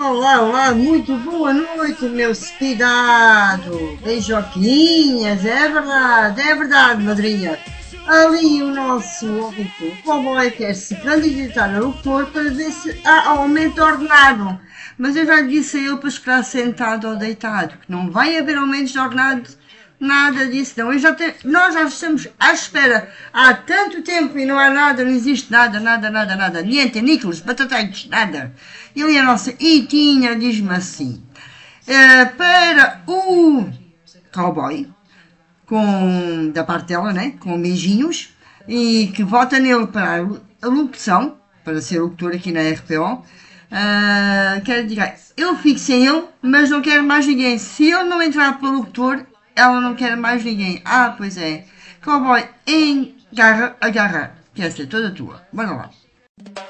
Olá, olá, muito boa noite, meu cepidado. Beijoquinhas, é verdade, madrinha. Ali o nosso locutor, o cowboy, quer se candidatar a locutor para ver se há aumento de ordenado. Mas eu já lhe disse a ele para esperar sentado ou deitado, que não vai haver aumento de ordenado, nada disso não. Nós já estamos à espera há tanto tempo e não há nada, não existe nada, nada, nada, nada. Niente, níqueles, batatais, nada. Ele e a nossa Itinha diz-me assim, para o cowboy, da parte dela, né, com beijinhos, e que vota nele para a locução, para ser locutor aqui na RPO, quero dizer, eu fico sem ele, mas não quero mais ninguém. Se ele não entrar para locutor, ela não quer mais ninguém. Ah, pois é. Cowboy, agarra, que essa é toda tua. Bora lá.